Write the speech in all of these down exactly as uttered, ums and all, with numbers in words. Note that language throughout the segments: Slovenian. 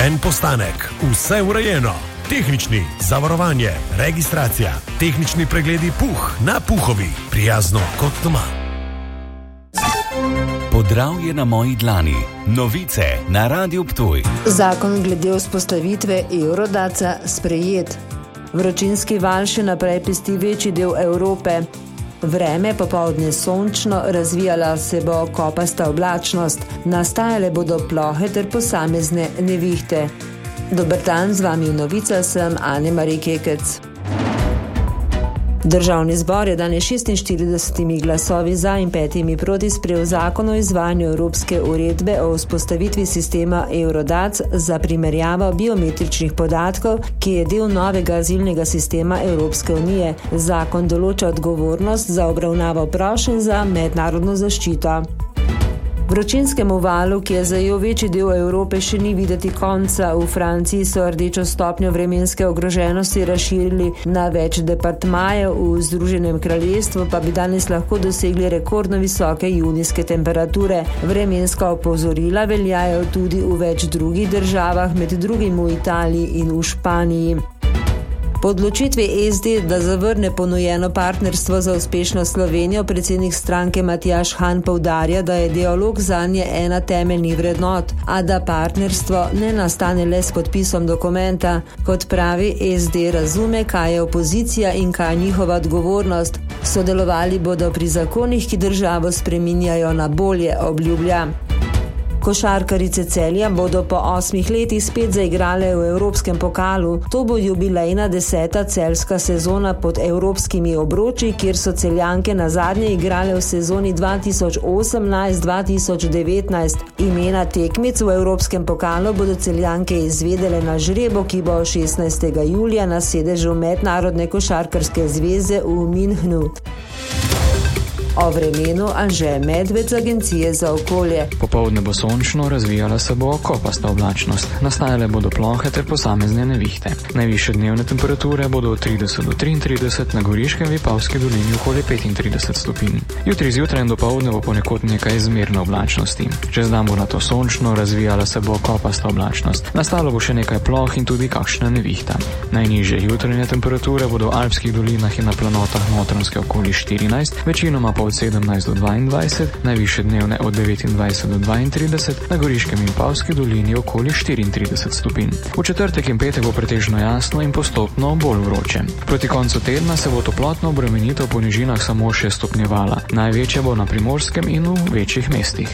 En postanek, vse urejeno. Tehnični, zavarovanje, registracija, tehnični pregledi Puh na Puhovi, prijazno kot doma. Podravje na moji dlani. Novice na Radiu Ptuj. Zakon glede vzpostavitve Eurodaca sprejet. Vročinski val še naprej pesti večji del Evrope. Vreme popoldne sončno, razvijala se bo kopasta oblačnost, nastajale bodo plohe ter posamezne nevihte. Dober dan, z vami v novicah sem Ane-Marija Kekec. Državni zbor je danes šestinštiridesetimi glasovi za in petimi proti sprejel zakon o izvajanju evropske uredbe o vzpostavitvi sistema Eurodac za primerjavo biometričnih podatkov, ki je del novega azilnega sistema Evropske unije. Zakon določa odgovornost za obravnavo prošenj za mednarodno zaščito. Vročinskemu valu, ki je zajel večji del Evrope, še ni videti konca. V Franciji so rdečo stopnjo vremenske ogroženosti razširili na več departmajev, v Združenem kraljestvu pa bi danes lahko dosegli rekordno visoke junijske temperature. Vremenska opozorila veljajo tudi v več drugih državah, med drugim v Italiji in v Španiji. Po odločitvi S D, da zavrne ponujeno partnerstvo za uspešno Slovenijo, predsednik stranke Matjaž Han poudarja, da je dialog zanje ena temeljnih vrednot, a da partnerstvo ne nastane le s podpisom dokumenta. Kot pravi, S D razume, kaj je opozicija in kaj je njihova odgovornost. Sodelovali bodo pri zakonih, ki državo spreminjajo na bolje, obljublja. Košarkarice Celja bodo po osmih letih spet zaigrale v Evropskem pokalu. To bo jubilejna deseta celjska sezona pod evropskimi obroči, kjer so Celjanke nazadnje igrale v sezoni dva tisoč osemnajst dva tisoč devetnajst. Imena tekmic v Evropskem pokalu bodo Celjanke izvedele na žrebu, ki bo šestnajstega julija na sedežu Mednarodne košarkarske zveze v Münchnu. O vremenu Anže Medved z Agencije za okolje. Popoldne bo sončno, razvijala se bo kopasta oblačnost. Nastajale bodo plohe ter posamezne nevihte. Najvišje dnevne temperature bodo od trideset do triintrideset, na Goriškem v Vipavski dolini okoli petintrideset stopinj. Jutri zjutraj in dopoldne bo ponekod nekaj izmerne oblačnosti. Čez dan bo nato sončno, razvijala se bo kopasta oblačnost. Nastalo bo še nekaj ploh in tudi kakšna nevihta. Najnižje jutranje temperature bodo v alpskih dolinah in na planotah Notranjske okoli štirinajst, večinoma pa od sedemnajst do dvaindvajset, najvišje dnevne od devetindvajset do dvaintrideset, na Goriškem in Vipavski dolini okoli štiriintrideset stopinj. V četrtek in petek bo pretežno jasno in postopno bolj vroče. Proti koncu tedna se bo toplotna obremenitev po nižinah samo še stopnjevala. Največja bo na Primorskem in v večjih mestih.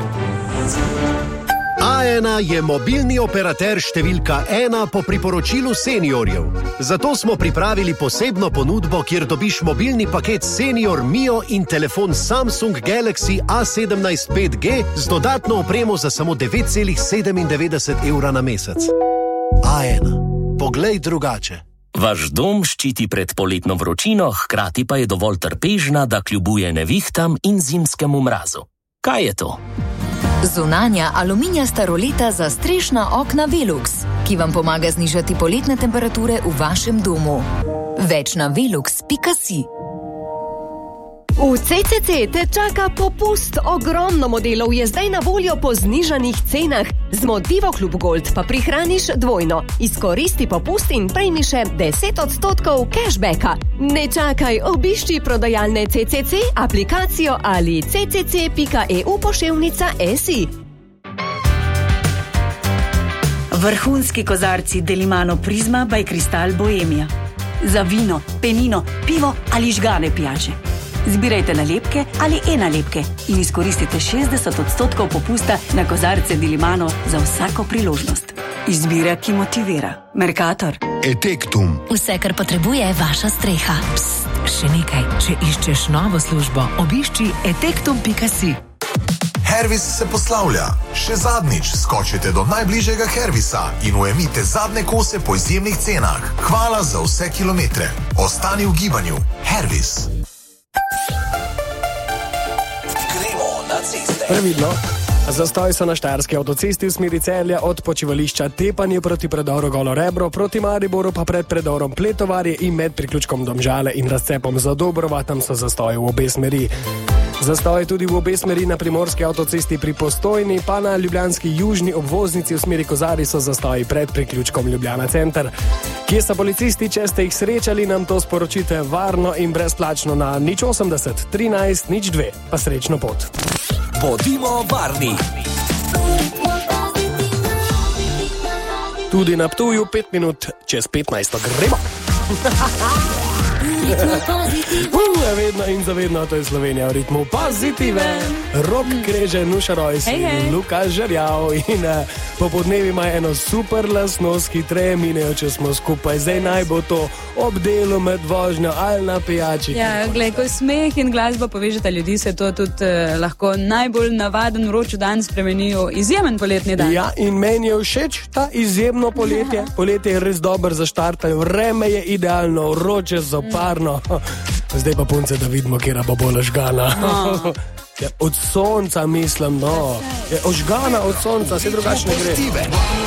A ena je mobilni operater številka ena po priporočilu seniorjev. Zato smo pripravili posebno ponudbo, kjer dobiš mobilni paket Senior Mio in telefon Samsung Galaxy A sedemnajst pet G z dodatno opremo za samo devet celih sedemindevetdeset evra na mesec. A ena. Poglej drugače. Vaš dom ščiti pred poletno vročino, hkrati pa je dovolj trpežna, da kljubuje nevihtam in zimskemu mrazu. Kaj je to? Zunanja aluminijasta roleta za strešna okna Velux, ki vam pomaga znižati poletne temperature v vašem domu. Več na velux pika si. V C C C te čaka popust. Ogromno modelov je zdaj na voljo po znižanih cenah. Z Motivo Klub Gold pa prihraniš dvojno. Izkoristi popust in prejmi še deset odstotkov cashbacka. Ne čakaj, obišči prodajalne C C C, aplikacijo ali c c c pika e u poševnica si. Vrhunski kozarci Delimano Prizma by Kristal Bohemia. Za vino, penino, pivo ali žgane pijače. Zbirajte nalepke ali e-nalepke in izkoristite šestdeset odstotkov popusta na kozarce Delimano za vsako priložnost. Izbira, ki motivira. Mercator. Etektum. Vse, kar potrebuje vaša streha. Psst, še nekaj. Če iščeš novo službo, obišči etektum pika si. Hervis se poslavlja. Še zadnjič skočite do najbližjega Hervisa in ujemite zadnje kose po izjemnih cenah. Hvala za vse kilometre. Ostani v gibanju. Hervis. Gremo na ceste. Previdno. Zastoj so na štajerski avtocesti v smeri Celja od počivališča Tepanje proti predoru Golo Rebro, proti Mariboru pa pred predorom Pletovarje in med priključkom Domžale in razcepom za Dobrova, tam so zastoji v obe smeri. Zastoj tudi v obe smeri na primorski avtocesti pri Postojni, pa na ljubljanski južni obvoznici v smeri Kozari so zastoji pred priključkom Ljubljana center. Kje so policisti, če ste jih srečali, nam to sporočite varno in brezplačno na nič osemdeset trinajst nič dve. Pa srečno pot. Bodimo varni. Tudi na Ptuju pet minut čez petnajsto. Gremo! Uh, vedno in zavedno, to je Slovenija v ritmu pozitive. Rok Kreže, Nuša Rojs Hej, hej. in Luka Žerjav. In uh, popodnevi ima eno super lastnost, ki treje minejo, če smo skupaj. Zdaj naj bo to ob delu, med vožnjo ali na pijači. Ja, glej, ko smeh in glasba povežeta ljudi, se to tudi eh, lahko najbolj navaden vroč dan spremenijo izjemen poletni dan. Ja, in meni je všeč ta izjemno poletje. Poletje je res dober za štartanje, vreme je idealno, vroče, zoparno. Zdaj pa punce, da vidimo, kjera bo bolj žgana. No. Ja, od sonca mislim, no. Je ožgana od sonca, se drugače ne gre.